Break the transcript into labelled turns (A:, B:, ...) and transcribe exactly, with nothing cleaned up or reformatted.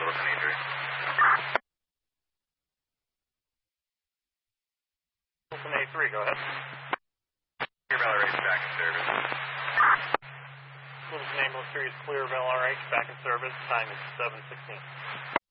A: Littleton A three.
B: Littleton A three, go ahead.
A: Clear Valley H back in service.
B: Littleton Ambulance three is clear of L R H, back in service. Time is seven sixteen.